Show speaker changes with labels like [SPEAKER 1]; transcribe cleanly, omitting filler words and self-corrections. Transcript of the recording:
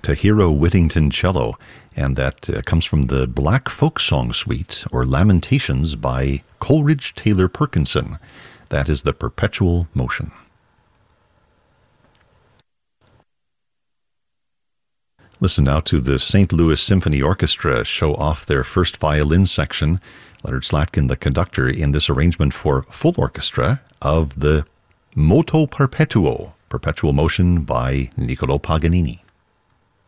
[SPEAKER 1] to Hero Whittington cello, and that comes from the Black Folk Song Suite, or Lamentations, by Coleridge Taylor Perkinson. That is the Perpetual Motion. Listen now to the St. Louis Symphony Orchestra show off their first violin section. Leonard Slatkin, the conductor, in this arrangement for full orchestra of the Moto Perpetuo, Perpetual Motion by Niccolò Paganini.